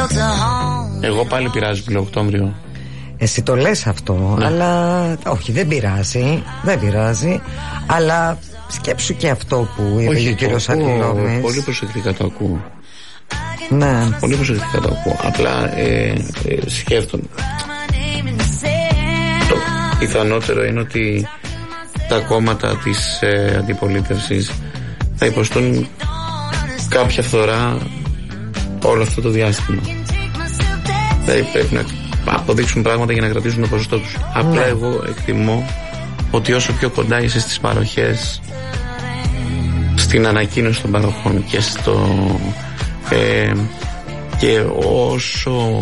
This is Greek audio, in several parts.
Εγώ πάλι πειράζει που λέω Οκτώβριο. Εσύ το λες αυτό, ναι. Αλλά όχι, δεν πειράζει. Δεν πειράζει. Αλλά σκέψου και αυτό που είπε ο κύριος Ακυλώμης. Πολύ προσεκτικά το ακούω. Ναι. Πολύ προσεκτικά το ακούω. Απλά σκέφτομαι. Το πιθανότερο είναι ότι τα κόμματα της αντιπολίτευσης θα υποστούν κάποια φθορά όλο αυτό το διάστημα. Δηλαδή πρέπει να αποδείξουν πράγματα για να κρατήσουν το ποσοστό τους. Απλά εγώ εκτιμώ ότι όσο πιο κοντά είσαι στις παροχές, στην ανακοίνωση των παροχών και όσο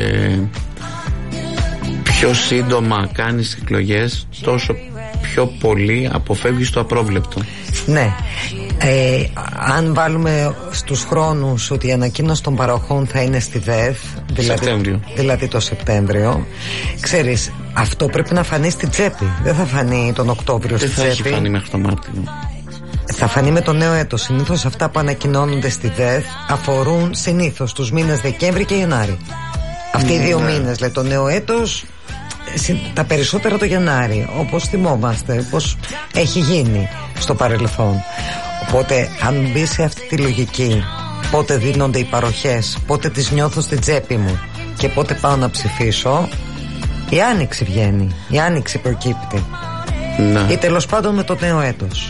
πιο σύντομα κάνεις εκλογές, τόσο πιο πολύ αποφεύγεις το απρόβλεπτο. Ναι. Αν βάλουμε στους χρόνους ότι η ανακοίνωση των παροχών θα είναι στη ΔΕΘ, δηλαδή το Σεπτέμβριο, ξέρεις, αυτό πρέπει να φανεί στη τσέπη. Δεν θα φανεί τον Οκτώβριο στη τσέπη. Δεν θα έχει φανεί μέχρι το Μάρτιο. Θα φανεί με το νέο έτος. Συνήθως αυτά που ανακοινώνονται στη ΔΕΘ αφορούν συνήθως τους μήνες Δεκέμβρη και Γενάρη. Αυτοί οι δύο μήνες, λέει, το νέο έτος, τα περισσότερα το Γενάρη, όπως θυμόμαστε, όπως έχει γίνει στο παρελθόν. Οπότε αν μπει σε αυτή τη λογική, πότε δίνονται οι παροχές, πότε τις νιώθω στην τσέπη μου και πότε πάω να ψηφίσω, η άνοιξη βγαίνει, η άνοιξη προκύπτει. Να. Ή τέλος πάντων με το νέο έτος.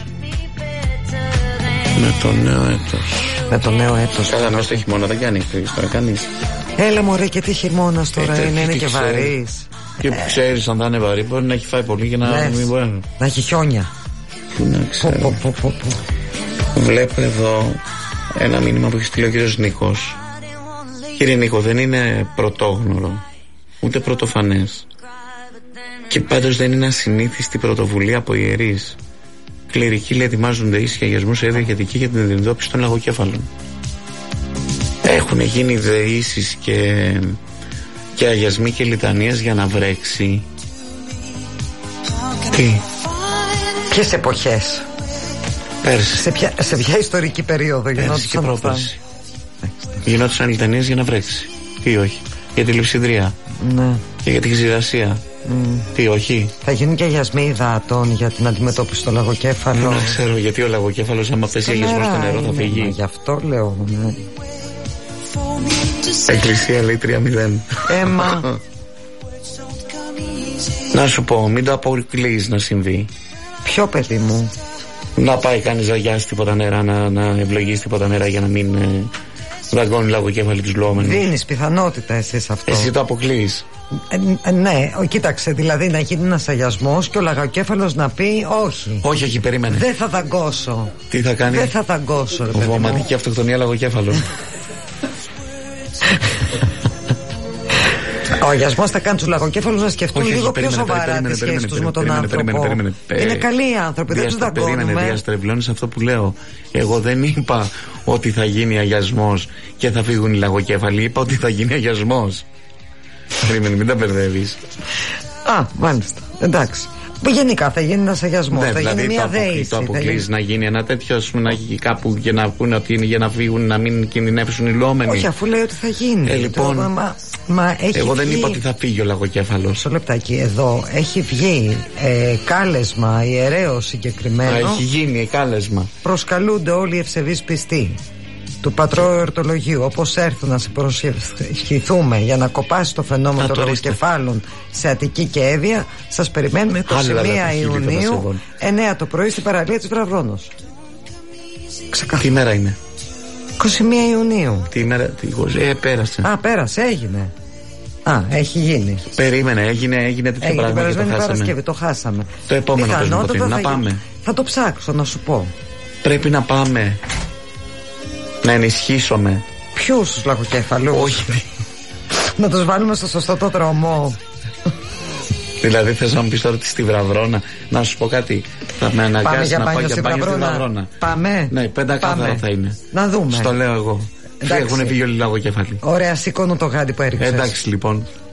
Με το νέο έτος. Με το νέο έτος. Καλά, μέσα στο χειμώνα δεν κάνει εκλογές τώρα κανείς. Έλα μωρέ, και τι χειμώνας τώρα είναι και βαρύς. Και ξέρεις αν θα είναι βαρύ, μπορεί να έχει φάει πολύ και να μην μπορεί. Να έχει χιόνια. Να ξέρω. Βλέπω εδώ ένα μήνυμα που έχει στείλει ο κύριος Νίκος. Κύριε Νίκο, δεν είναι πρωτόγνωρο, ούτε πρωτοφανές. Και πάντως δεν είναι ασυνήθιστη πρωτοβουλία από ιερείς. Κληρικοί, λέει, ετοιμάζονται ίσια αγιασμού σε ευεργετική για την αντιμετώπιση των λαγοκέφαλων. Έχουν γίνει δεήσεις και αγιασμοί και λιτανίες για να βρέξει. Τι? Ποιες εποχές? Πέρσι. Σε ποια ιστορική περίοδο γινόντουσαν αυτά? Γινόντουσαν λιτανίες για να βρέξει. Τι όχι? Για τη λειψιδρία. Ναι. Και για τη ξηρασία. Τι όχι? Θα γίνουν και αγιασμοί υδάτων για την αντιμετώπιση του λαγοκέφαλου. Δεν ξέρω, γιατί ο λαγοκέφαλος άμα πέσει αγιασμό στο νερό θα φύγει. Γι' αυτό λέω, ναι. Εκκλησία λέει 3-0. Έμα. Να σου πω, μην το αποκλείεις να συμβεί. Ποιο, παιδί μου? Να πάει κανείς να γιάσει τίποτα νερά, να ευλογήσει τίποτα νερά για να μην δαγκώνει λαγοκέφαλοι τους λουόμενους. Δίνεις πιθανότητα εσύ σε αυτό? Εσύ το αποκλείεις. Ναι, κοίταξε, δηλαδή να γίνει ένας αγιασμός και ο λαγοκέφαλος να πει όχι. Όχι, περίμενε. Δεν θα δαγκώσω. Τι θα κάνει? Δεν θα δαγκώσω, ρε παιδί μου. Βομματική αυτοκτονία λαγοκέφαλων. Ο αγιασμός θα κάνει τους λαγοκέφαλους να σκεφτούν λίγο πιο σοβαρά τις σχέσεις τους με τον άνθρωπο. Είναι καλοί οι άνθρωποι, δεν τους δαγκώνουμε. Περίμενε, διαστρεβλώνεις αυτό που λέω. Εγώ δεν είπα ότι θα γίνει αγιασμός και θα φύγουν οι λαγοκέφαλοι. Είπα ότι θα γίνει αγιασμός. Περίμενε, μην τα μπερδεύεις. Α, μάλιστα, εντάξει. Που γενικά θα γίνει ένας αγιασμός, θα δηλαδή γίνει μια δέηση. Το αποκλείς να γίνει ένα τέτοιο, ας πούμε, να γίνει κάπου και να πούνε ότι είναι για να φύγουν, να μην κινδυνεύσουν οι λόμενοι. Όχι, αφού λέει ότι θα γίνει. Λοιπόν, εγώ δεν είπα ότι θα φύγει ο λαγοκέφαλος. Μισό λεπτάκι, εδώ έχει βγει κάλεσμα ιερέως συγκεκριμένο. Έχει γίνει κάλεσμα. Προσκαλούνται όλοι οι ευσεβείς πιστοί του Πατρόου Εορτολογίου, όπως έρθουν να σε προσευχηθούμε για να κοπάσει το φαινόμενο των λαγοκεφάλων σε Αττική και Εύβοια, σας περιμένουμε 21 Ιουνίου 9 το πρωί στην παραλία της Βραβρώνος. Τι μέρα είναι? 21 Ιουνίου. Τι μέρα? Πέρασε. Α, πέρασε, έγινε. Α, έχει γίνει. Περίμενε, έγινε τέτοιο πράγμα και το χάσαμε. Παρασκευή, το χάσαμε. Το επόμενο πρέπει να πάμε. Θα το ψάξω να σου πω. Πρέπει να πάμε. Να ενισχύσουμε. Ποιους τους λαγοκέφαλους? Όχι. Να τους βάλουμε στο σωστό το δρόμο. Δηλαδή θες να μου πεις τώρα ότι στη Βραβρώνα? Να σου πω κάτι. Θα με αναγκάσει να πάω για μπάνιο στη Βραβρώνα. Πάμε. Ναι, 5 κάθαρα θα είναι. Να δούμε. Στο λέω εγώ. Έχουν βγει όλοι οι λαγοκέφαλοι. Ωραία, σηκώνω το γάντι που έριξες. Εντάξει λοιπόν.